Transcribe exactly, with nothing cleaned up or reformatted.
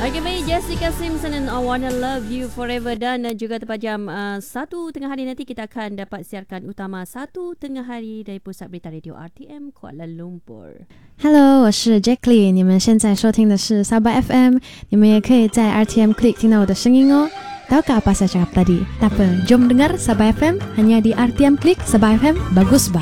Okay, baik, Jessica Simpson and I Wanna Love You Forever. Dan uh, juga tepat jam uh, satu tengah hari nanti kita akan dapat siarkan utama satu tengah hari dari Pusat Berita Radio R T M Kuala Lumpur. Hello， 我是 Jacqueline， 你们现在收听的是 Sabah F M， 你们也可以在 R T M Click 听到我的声音哦。Tahukah apa saya cakap tadi? Tak apa, jom dengar Sabah F M hanya di R T M Click. Sabah F M, bagus bah.